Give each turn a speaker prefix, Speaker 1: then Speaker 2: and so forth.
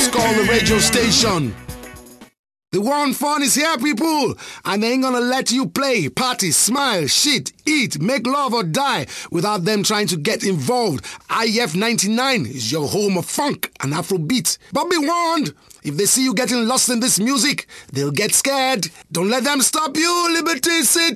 Speaker 1: Just call the radio station. The One Fun is here, people, and they ain't gonna let you play, party, smile, shit, eat, make love or die without them trying to get involved. IF 99 is your home of funk and Afrobeat. But be warned, if they see you getting lost in this music, they'll get scared. Don't let them stop you, Liberty City.